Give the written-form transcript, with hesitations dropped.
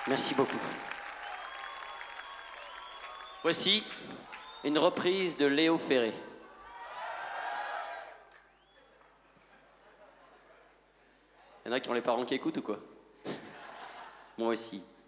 Merci beaucoup. Voici une reprise de Léo Ferré. Il y en a qui ont les parents qui écoutent ou quoi? Moi aussi.